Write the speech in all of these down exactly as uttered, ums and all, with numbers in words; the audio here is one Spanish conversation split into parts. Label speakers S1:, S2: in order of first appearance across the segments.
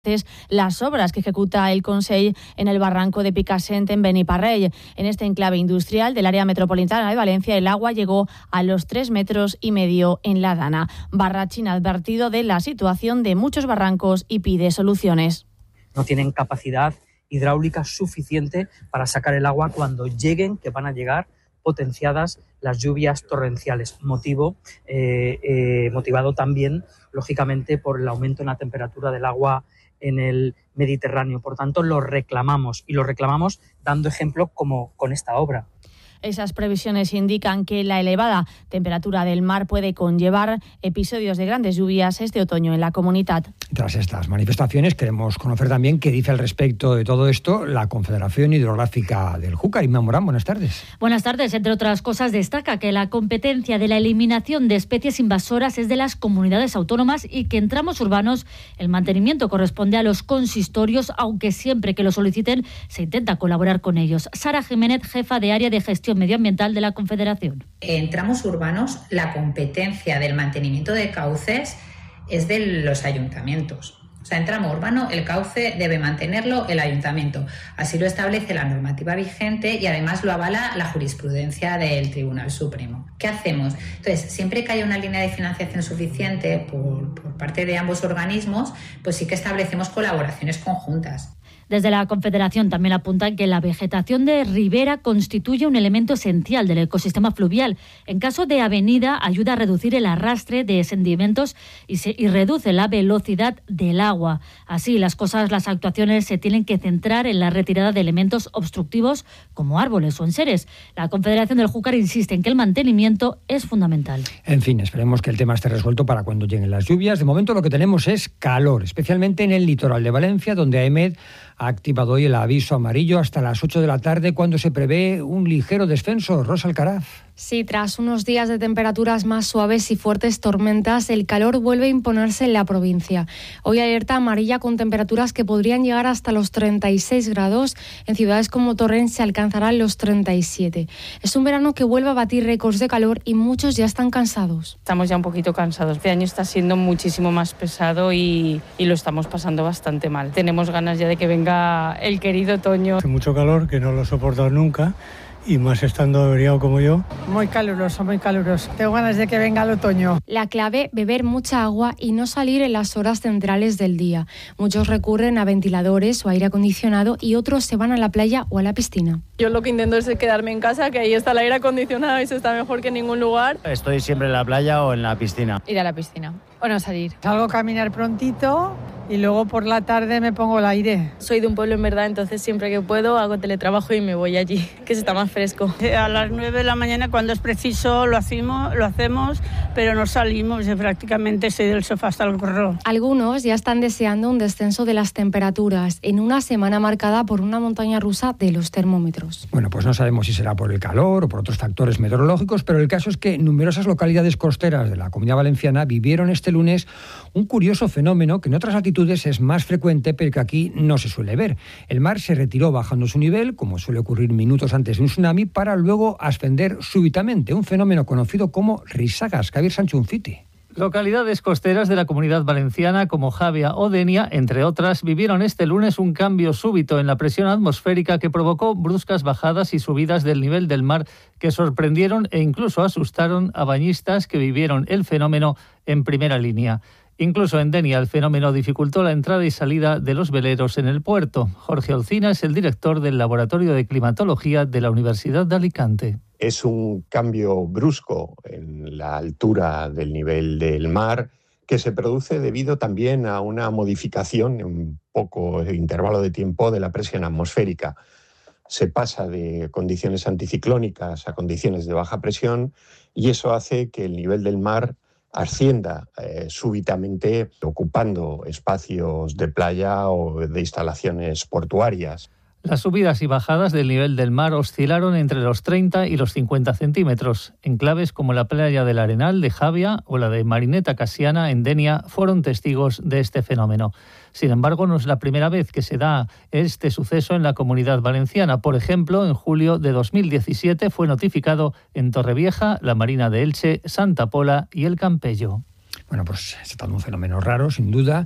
S1: las obras que ejecuta el Consell en el barranco de Picassent en Beniparrell. En este enclave industrial del área metropolitana de Valencia, el agua llegó a los tres metros y medio en la Dana. Barrachín ha advertido de la situación de muchos barrancos y pide soluciones.
S2: No tienen capacidad hidráulica suficiente para sacar el agua cuando lleguen, que van a llegar potenciadas las lluvias torrenciales, motivo eh, eh, motivado también, lógicamente, por el aumento en la temperatura del agua en el Mediterráneo. Por tanto, lo reclamamos y lo reclamamos dando ejemplo como con esta obra.
S1: Esas previsiones indican que la elevada temperatura del mar puede conllevar episodios de grandes lluvias este otoño en la comunidad.
S3: Tras estas manifestaciones, queremos conocer también qué dice al respecto de todo esto la Confederación Hidrográfica del Júcar. Inma Morán, buenas tardes.
S4: Buenas tardes. Entre otras cosas, destaca que la competencia de la eliminación de especies invasoras es de las comunidades autónomas y que en tramos urbanos el mantenimiento corresponde a los consistorios, aunque siempre que lo soliciten se intenta colaborar con ellos. Sara Jiménez, jefa de área de gestión medioambiental de la Confederación.
S5: En tramos urbanos, la competencia del mantenimiento de cauces es de los ayuntamientos. O sea, en tramo urbano el cauce debe mantenerlo el ayuntamiento. Así lo establece la normativa vigente y además lo avala la jurisprudencia del Tribunal Supremo. ¿Qué hacemos? Entonces, siempre que haya una línea de financiación suficiente por, por parte de ambos organismos, pues sí que establecemos colaboraciones conjuntas.
S4: Desde la Confederación también apuntan que la vegetación de ribera constituye un elemento esencial del ecosistema fluvial. En caso de avenida, ayuda a reducir el arrastre de sedimentos y, se, y reduce la velocidad del agua. Así las cosas, las actuaciones se tienen que centrar en la retirada de elementos obstructivos como árboles o enseres. La Confederación del Júcar insiste en que el mantenimiento es fundamental.
S3: En fin, esperemos que el tema esté resuelto para cuando lleguen las lluvias. De momento lo que tenemos es calor, especialmente en el litoral de Valencia, donde AEMET ha activado hoy el aviso amarillo hasta las ocho de la tarde, cuando se prevé un ligero descenso. Rosa Alcaraz.
S6: Sí, tras unos días de temperaturas más suaves y fuertes tormentas, el calor vuelve a imponerse en la provincia. Hoy alerta amarilla con temperaturas que podrían llegar hasta los treinta y seis grados. En ciudades como Torrent se alcanzarán los treinta y siete. Es un verano que vuelve a batir récords de calor y muchos ya están cansados.
S7: Estamos ya un poquito cansados. Este año está siendo muchísimo más pesado y, y lo estamos pasando bastante mal. Tenemos ganas ya de que venga el querido otoño.
S8: Hace mucho calor, que no lo soporto nunca. Y más estando averiado como yo.
S9: Muy caluroso, muy caluroso. Tengo ganas de que venga el otoño.
S6: La clave, beber mucha agua y no salir en las horas centrales del día. Muchos recurren a ventiladores o aire acondicionado y otros se van a la playa o a la piscina.
S10: Yo lo que intento es quedarme en casa, que ahí está el aire acondicionado y se está mejor que en ningún lugar.
S11: Estoy siempre en la playa o en la piscina.
S10: Ir a la piscina o no salir.
S9: Salgo a caminar prontito y luego por la tarde me pongo el aire.
S10: Soy de un pueblo en verdad, entonces siempre que puedo hago teletrabajo y me voy allí, que se está más fresco.
S12: A las nueve de la mañana cuando es preciso lo hacemos, lo hacemos, pero no salimos, prácticamente estoy del sofá hasta el gorro.
S6: Algunos ya están deseando un descenso de las temperaturas en una semana marcada por una montaña rusa de los termómetros.
S3: Bueno, pues no sabemos si será por el calor o por otros factores meteorológicos, pero el caso es que numerosas localidades costeras de la Comunidad Valenciana vivieron este lunes un curioso fenómeno que en otras latitudes es más frecuente, pero que aquí no se suele ver. El mar se retiró bajando su nivel, como suele ocurrir minutos antes de un tsunami, para luego ascender súbitamente, un fenómeno conocido como risagas. Javier Sanchunfiti.
S13: Localidades costeras de la Comunidad Valenciana como Javia o Denia, entre otras, vivieron este lunes un cambio súbito en la presión atmosférica que provocó bruscas bajadas y subidas del nivel del mar que sorprendieron e incluso asustaron a bañistas que vivieron el fenómeno en primera línea. Incluso en Denia el fenómeno dificultó la entrada y salida de los veleros en el puerto. Jorge Olcina es el director del Laboratorio de Climatología de la Universidad de Alicante.
S14: Es un cambio brusco en la altura del nivel del mar que se produce debido también a una modificación en un poco de intervalo de tiempo de la presión atmosférica. Se pasa de condiciones anticiclónicas a condiciones de baja presión y eso hace que el nivel del mar ascienda eh, súbitamente, ocupando espacios de playa o de instalaciones portuarias.
S13: Las subidas y bajadas del nivel del mar oscilaron entre los treinta y los cincuenta centímetros. Enclaves como la playa del Arenal de Javia o la de Marineta Casiana en Denia fueron testigos de este fenómeno. Sin embargo, no es la primera vez que se da este suceso en la Comunidad Valenciana. Por ejemplo, en julio de dos mil diecisiete fue notificado en Torrevieja, la Marina de Elche, Santa Pola y el Campello.
S3: Bueno, pues se trata de un fenómeno raro, sin duda,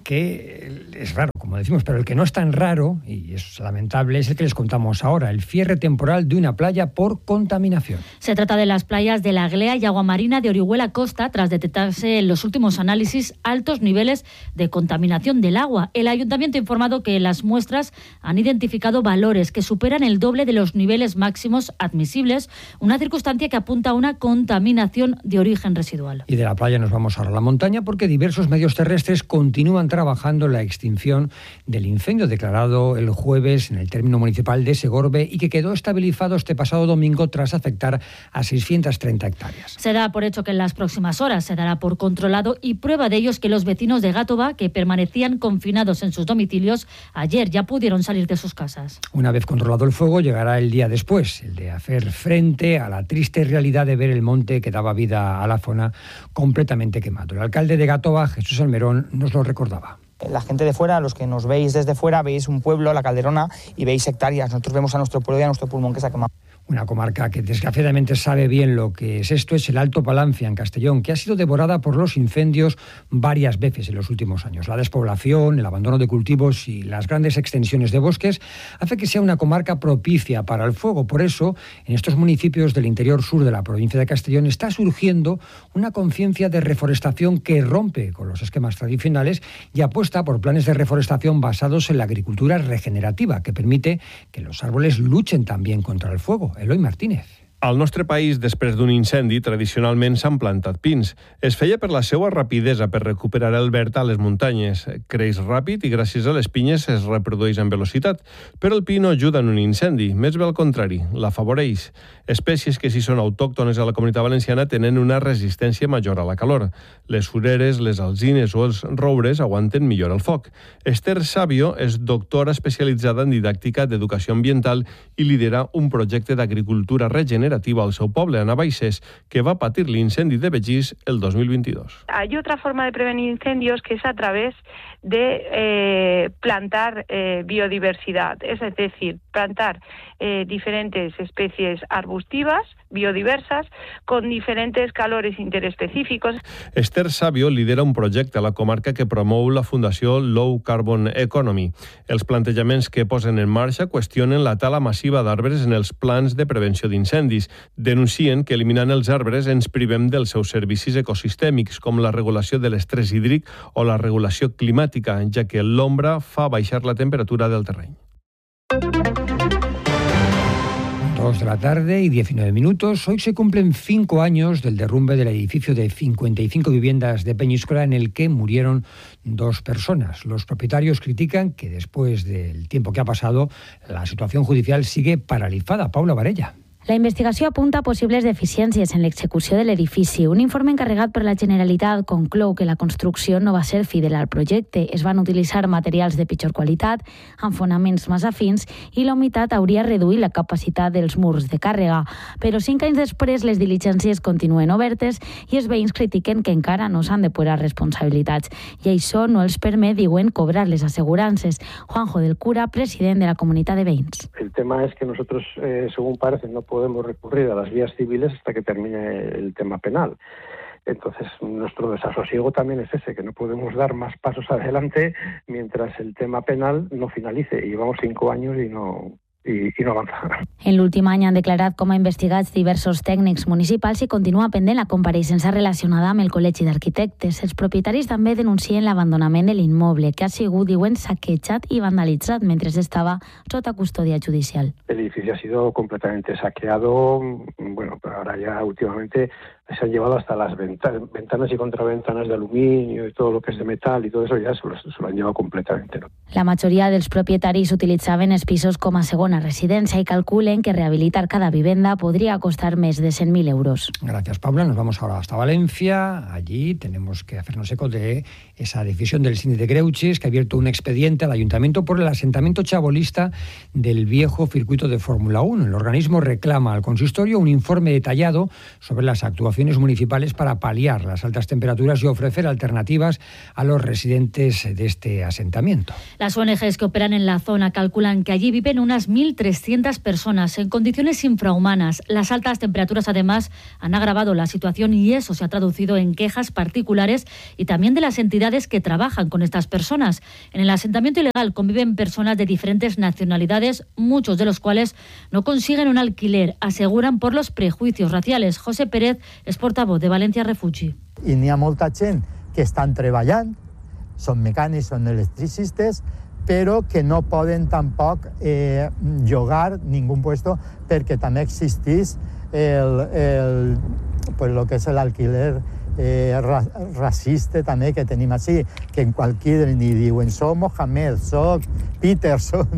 S3: que es raro, como decimos, pero el que no es tan raro, y es lamentable, es el que les contamos ahora, el cierre temporal de una playa por contaminación.
S4: Se trata de las playas de La Aglea y Aguamarina de Orihuela Costa, tras detectarse en los últimos análisis altos niveles de contaminación del agua. El ayuntamiento ha informado que las muestras han identificado valores que superan el doble de los niveles máximos admisibles, una circunstancia que apunta a una contaminación de origen residual.
S3: Y de la playa nos vamos ahora a la montaña, porque diversos medios terrestres continúan trabajando en la extinción del incendio declarado el jueves en el término municipal de Segorbe y que quedó estabilizado este pasado domingo tras afectar a seiscientas treinta hectáreas.
S4: Se da por hecho que en las próximas horas se dará por controlado, y prueba de ello es que los vecinos de Gátova, que permanecían confinados en sus domicilios, ayer ya pudieron salir de sus casas.
S3: Una vez controlado el fuego, llegará el día después, el de hacer frente a la triste realidad de ver el monte que daba vida a la zona completamente quemado. El alcalde de Gátova, Jesús Almerón, nos lo recordaba.
S15: La gente de fuera, los que nos veis desde fuera, veis un pueblo, la Calderona, y veis hectáreas. Nosotros vemos a nuestro pueblo y a nuestro pulmón que se ha quemado.
S3: Una comarca que desgraciadamente sabe bien lo que es esto es el Alto Palancia, en Castellón, que ha sido devorada por los incendios varias veces en los últimos años. La despoblación, el abandono de cultivos y las grandes extensiones de bosques hace que sea una comarca propicia para el fuego. Por eso, en estos municipios del interior sur de la provincia de Castellón está surgiendo una conciencia de reforestación que rompe con los esquemas tradicionales y apuesta por planes de reforestación basados en la agricultura regenerativa, que permite que los árboles luchen también contra el fuego. Eloi Martínez.
S16: Al nostre país, després d'un incendi, tradicionalment s'han plantat pins. Es feia per la seva rapidesa per recuperar el verd a les muntanyes. Creix ràpid i gràcies a les pinyes es reprodueix amb velocitat. Però el pi no ajuda en un incendi, més bé al contrari, l'afavoreix. Espècies que si són autòctones a la Comunitat Valenciana tenen una resistència major a la calor. Les sureres, les alzines o els roures aguanten millor el foc. Esther Sabio és doctora especialitzada en didàctica d'educació ambiental i lidera un projecte d'agricultura regenerativa al seu poble, a Navaixes, que va patir l'incendi de Begís el dos mil veintidós.
S17: Hay otra forma de prevenir incendios que es a través de eh, plantar eh, biodiversidad, es decir, plantar eh, diferentes especies arbustivas, biodiversas, con diferentes calores interespecíficos.
S16: Esther Sabio lidera un projecte a la comarca que promou la Fundació Low Carbon Economy. Els plantejaments que posen en marxa qüestionen la tala massiva d'arbres en els plans de prevenció d'incendis. Denuncien que eliminant els arbres ens privem dels seus servicis ecosistèmics, com la regulació de l'estrès hídric o la regulació climàtica, ja que l'ombra fa baixar la temperatura del terreny.
S3: Dos de la tarde y diecinueve minutos. Hoy se cumplen cinco años del derrumbe del edificio de cincuenta y cinco viviendas de Peñíscola en el que murieron dos personas. Los propietarios critican que después del tiempo que ha pasado, la situación judicial sigue paralizada. Paula Varella.
S18: La investigació apunta a possibles deficiències en l'execució de l'edifici. Un informe encarregat per la Generalitat conclou que la construcció no va ser fidel al projecte. Es van utilitzar materials de pitjor qualitat, amb fonaments massa fins, i la humitat hauria reduït la capacitat dels murs de càrrega. Però cinc anys després les diligències continuen obertes i els veïns critiquen que encara no s'han depurat responsabilitats. I això no els permet, diuen, cobrar les assegurances. Juanjo del Cura, president de la Comunitat de Veïns.
S19: El tema es que nosotros, eh, según parece, no podemos recurrir a las vías civiles hasta que termine el tema penal. Entonces, nuestro desasosiego también es ese, que no podemos dar más pasos adelante mientras el tema penal no finalice. Y llevamos cinco años y no... I, i no avança.
S18: En l'últim any han declarat com a investigats diversos tècnics municipals i continua pendent la compareixença relacionada amb el Col·legi d'Arquitectes. Els propietaris també denuncien l'abandonament de l'immoble, que ha sigut, diuen, saquejat i vandalitzat mentre estava sota custòdia judicial.
S19: El edificio ha sido completamente saqueado. Bueno, ahora ya últimamente se han llevado hasta las ventanas, ventanas y contraventanas de aluminio y todo lo que es de metal y todo eso ya se lo, se lo han llevado completamente, ¿no?
S18: La majoria dels propietaris utilitzaven els pisos com a segona residencia y calculen que rehabilitar cada vivienda podría costar más de cent mil euros.
S3: Gracias, Paula. Nos vamos ahora hasta Valencia. Allí tenemos que hacernos eco de esa decisión del síndic de Greuges, que ha abierto un expediente al ayuntamiento por el asentamiento chabolista del viejo circuito de Fórmula uno. El organismo reclama al consistorio un informe detallado sobre las actuaciones actuaciones municipales para paliar las altas temperaturas y ofrecer alternativas a los residentes de este asentamiento.
S4: Las O N Ges que operan en la zona calculan que allí viven unas mil trescientas personas en condiciones infrahumanas. Las altas temperaturas, además, han agravado la situación y eso se ha traducido en quejas particulares y también de las entidades que trabajan con estas personas. En el asentamiento ilegal conviven personas de diferentes nacionalidades, muchos de los cuales no consiguen un alquiler, aseguran por los prejuicios raciales. José Pérez es portavoz de Valencia Refugi.
S20: I n'hi ha molta gent que estan treballant, són mecànics, són electricistes, però que no poden tampoc eh, llogar ningú puesto perquè també existís el, el, pues lo que és l'alquiler eh, ra, racista també que tenim així, que en qualsevol ni diuen soc Mohamed, soc Peterson,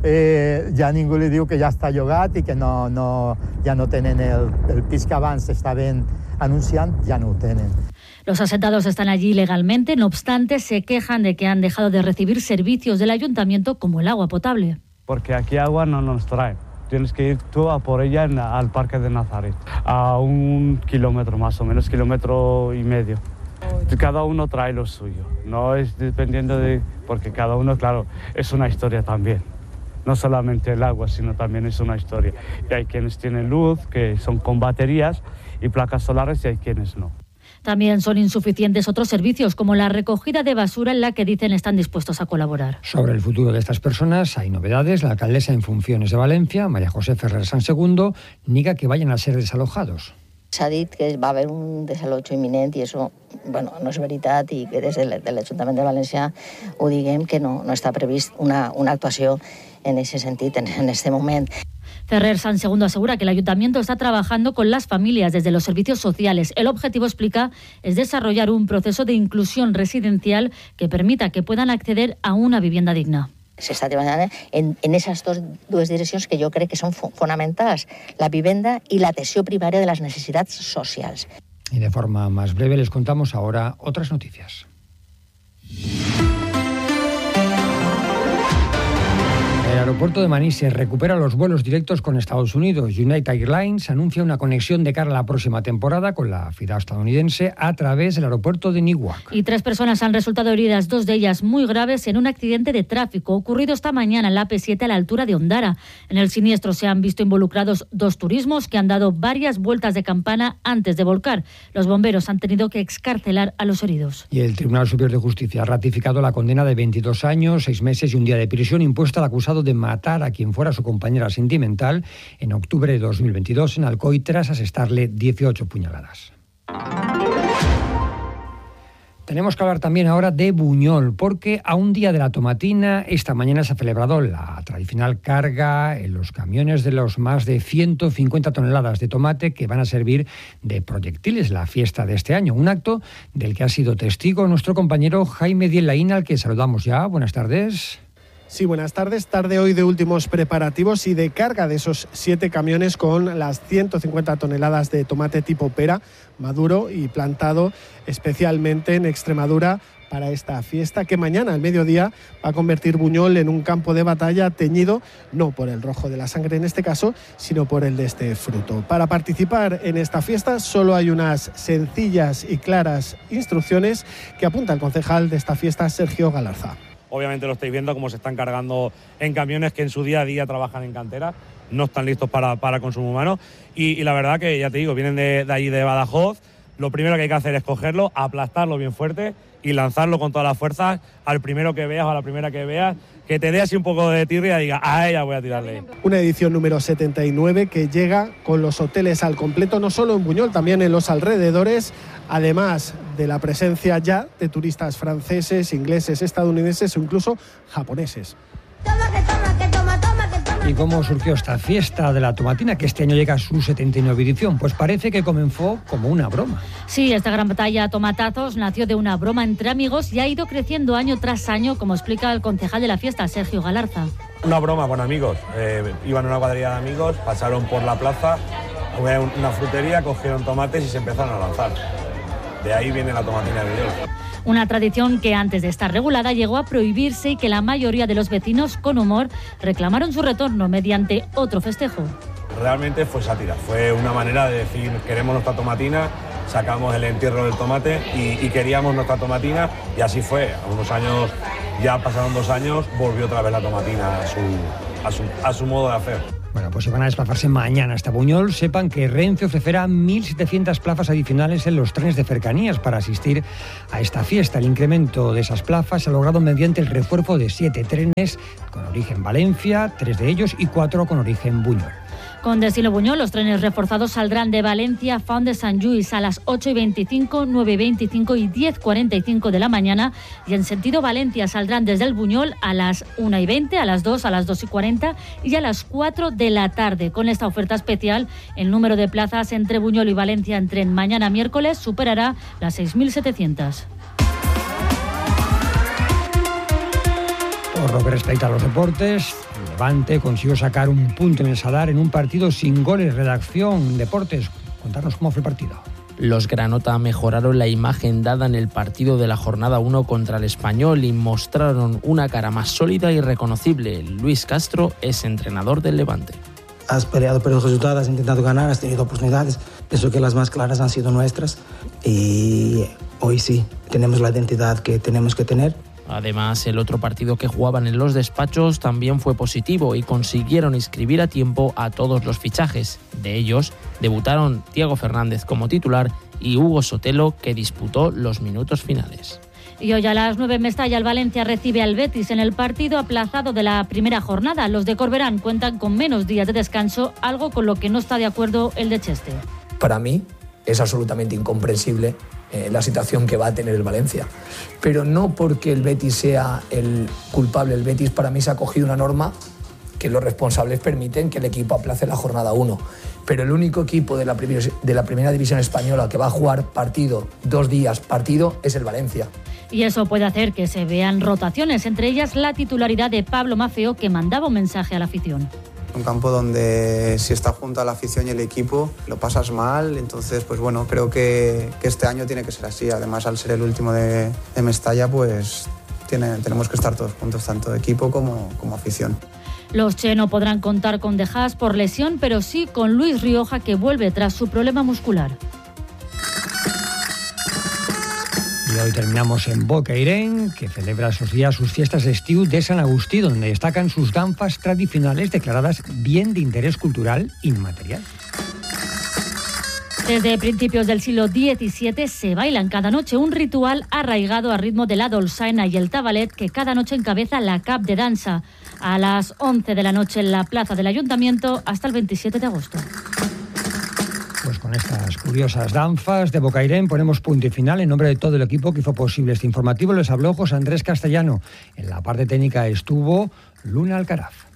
S20: eh, ja ningú li diu que ja està llogat i que no, no, ja no tenen el, el pis que abans estaven anunciant, ya no tienen.
S4: Los asentados están allí legalmente, no obstante, se quejan de que han dejado de recibir servicios del ayuntamiento como el agua potable.
S21: Porque aquí agua no nos traen. Tienes que ir tú a por ella en, al Parque de Nazaret, a un kilómetro más o menos, kilómetro y medio. Cada uno trae lo suyo, no es dependiendo de... porque cada uno, claro, es una historia también. No solamente el agua, sino también es una historia. Y hay quienes tienen luz, que son con baterías y placas solares, y hay quienes no.
S4: También son insuficientes otros servicios, como la recogida de basura, en la que dicen están dispuestos a colaborar.
S3: Sobre el futuro de estas personas hay novedades. La alcaldesa en funciones de Valencia, María José Ferrer San Segundo, niega que vayan a ser desalojados.
S22: S'ha dit que va haver un desalojo inminent i això, bueno, no és veritat i que des de l'Ajuntament de València ho diguem que no, no està previst una, una actuació en ese sentit en, en este moment.
S4: Ferrer San Segundo asegura que el Ayuntamiento está trabajando con las familias desde los servicios sociales. El objetivo, explica, es desarrollar un proceso de inclusión residencial que permita que puedan acceder a una vivienda digna.
S22: S'està treballant en, en esas dos, dues direccions que jo crec que són fonamentals, la vivenda i l'atenció primària de les necessitats socials.
S3: Y de forma más breve les contamos ahora otras noticias. El aeropuerto de Manises recupera los vuelos directos con Estados Unidos. United Airlines anuncia una conexión de cara a la próxima temporada con la ciudad estadounidense a través del aeropuerto de Newark.
S4: Y tres personas han resultado heridas, dos de ellas muy graves, en un accidente de tráfico ocurrido esta mañana en la A P siete a la altura de Ondara. En el siniestro se han visto involucrados dos turismos que han dado varias vueltas de campana antes de volcar. Los bomberos han tenido que excarcelar a los heridos.
S3: Y el Tribunal Superior de Justicia ha ratificado la condena de veintidós años, seis meses y un día de prisión impuesta al acusado de matar a quien fuera su compañera sentimental en octubre de dos mil veintidós en Alcoy tras asestarle dieciocho puñaladas. Tenemos que hablar también ahora de Buñol, porque a un día de la tomatina, esta mañana se ha celebrado la tradicional carga en los camiones de los más de ciento cincuenta toneladas de tomate que van a servir de proyectiles la fiesta de este año. Un acto del que ha sido testigo nuestro compañero Jaime Díez Laín, al que saludamos ya. Buenas tardes.
S23: Sí, buenas tardes. Tarde hoy de últimos preparativos y de carga de esos siete camiones con las ciento cincuenta toneladas de tomate tipo pera, maduro y plantado especialmente en Extremadura para esta fiesta que mañana al mediodía va a convertir Buñol en un campo de batalla teñido no por el rojo de la sangre en este caso, sino por el de este fruto. Para participar en esta fiesta solo hay unas sencillas y claras instrucciones que apunta el concejal de esta fiesta, Sergio Galarza.
S24: Obviamente lo estáis viendo cómo se están cargando en camiones que en su día a día trabajan en cantera, no están listos para, para consumo humano y, y la verdad que ya te digo, vienen de, de allí de Badajoz. Lo primero que hay que hacer es cogerlo, aplastarlo bien fuerte y lanzarlo con todas las fuerzas al primero que veas o a la primera que veas, que te dé así un poco de tirria y diga, a ella voy a tirarle.
S23: Una edición número setenta y nueve que llega con los hoteles al completo, no solo en Buñol, también en los alrededores, además de la presencia ya de turistas franceses, ingleses, estadounidenses o incluso japoneses.
S22: Toma, que toma, que toma, toma, que toma.
S3: ¿Y cómo surgió esta fiesta de la tomatina, que este año llega a su setenta y nueve edición? Pues parece que comenzó como una broma.
S4: Sí, esta gran batalla a tomatazos nació de una broma entre amigos y ha ido creciendo año tras año, como explica el concejal de la fiesta, Sergio Galarza.
S24: Una broma con amigos, eh, iban una cuadrilla de amigos, pasaron por la plaza, había una frutería, cogieron tomates y se empezaron a lanzar. De ahí viene la tomatina de Buñol.
S4: Una tradición que antes de estar regulada llegó a prohibirse y que la mayoría de los vecinos, con humor, reclamaron su retorno mediante otro festejo.
S24: Realmente fue sátira, fue una manera de decir queremos nuestra tomatina sacamos el entierro del tomate y, y queríamos nuestra tomatina, y así fue. A unos años, ya pasaron dos años, volvió otra vez la tomatina a su, a su, a su modo de hacer.
S3: Bueno, pues si van a desplazarse mañana hasta Buñol, sepan que Renfe ofrecerá mil setecientas plazas adicionales en los trenes de cercanías para asistir a esta fiesta. El incremento de esas plazas se ha logrado mediante el refuerzo de siete trenes con origen Valencia, tres de ellos y cuatro con origen Buñol.
S4: Con destino Buñol, los trenes reforzados saldrán de Valencia, Font de Sant Lluís a las ocho y veinticinco, nueve y veinticinco y diez y cuarenta y cinco de la mañana, y en sentido Valencia saldrán desde el Buñol a las una y veinte, a las dos, a las dos y cuarenta y a las cuatro de la tarde. Con esta oferta especial, el número de plazas entre Buñol y Valencia en tren mañana miércoles superará las seis mil setecientas.
S3: Por lo que respecta a los deportes, el Levante consiguió sacar un punto en el Sadar en un partido sin goles. Redacción Deportes, contarnos cómo fue el partido.
S1: Los granota mejoraron la imagen dada en el partido de la jornada uno contra el Español y mostraron una cara más sólida y reconocible. Luis Castro es entrenador del Levante.
S2: Has peleado por los resultados, has intentado ganar, has tenido oportunidades. Pienso que las más claras han sido nuestras y hoy sí, tenemos la identidad que tenemos que tener.
S1: Además, el otro partido que jugaban en los despachos también fue positivo y consiguieron inscribir a tiempo a todos los fichajes. De ellos, debutaron Diego Fernández como titular y Hugo Sotelo, que disputó los minutos finales.
S4: Y hoy a las nueve en Mestalla, el Valencia recibe al Betis en el partido aplazado de la primera jornada. Los de Corberán cuentan con menos días de descanso, algo con lo que no está de acuerdo el de Cheste.
S5: Para mí es absolutamente incomprensible eh, la situación que va a tener el Valencia. Pero no porque el Betis sea el culpable. El Betis para mí se ha cogido una norma que los responsables permiten que el equipo aplace la jornada uno. Pero el único equipo de la, primer, de la primera división española que va a jugar partido, dos días partido, es el Valencia.
S4: Y eso puede hacer que se vean rotaciones, entre ellas la titularidad de Pablo Maffeo, que mandaba un mensaje a la afición.
S7: Un campo donde si está junto a la afición y el equipo lo pasas mal, entonces pues bueno, creo que, que este año tiene que ser así. Además, al ser el último de, de Mestalla, pues tiene, tenemos que estar todos juntos, tanto equipo como, como afición.
S4: Los Che no podrán contar con De Haas por lesión, pero sí con Luis Rioja, que vuelve tras su problema muscular.
S3: Y hoy terminamos en Bocairén, que celebra esos días sus fiestas de estiu de San Agustí, donde destacan sus danzas tradicionales declaradas bien de interés cultural inmaterial.
S4: Desde principios del siglo diecisiete se bailan cada noche, un ritual arraigado a ritmo de la dolçaina y el tabalet, que cada noche encabeza la Cap de Dansa, a las once de la noche en la plaza del Ayuntamiento hasta el veintisiete de agosto.
S3: Pues con estas curiosas danzas de Bocairén ponemos punto y final. En nombre de todo el equipo que hizo posible este informativo, les habló José Andrés Castellano. En la parte técnica estuvo Luna Alcaraz.